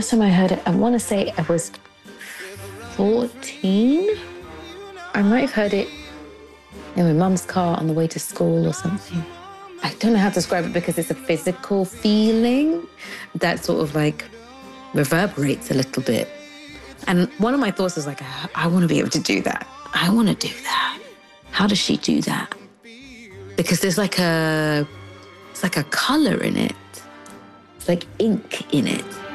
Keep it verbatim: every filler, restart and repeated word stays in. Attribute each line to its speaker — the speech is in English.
Speaker 1: first time I heard it, I want to say I was fourteen. I might have heard it in my mum's car on the way to school or something. I don't know how to describe it because it's a physical feeling that sort of like reverberates a little bit. And one of my thoughts was like, I, I want to be able to do that. I want to do that. How does she do that? Because there's like a, it's like a color in it. It's like ink in it.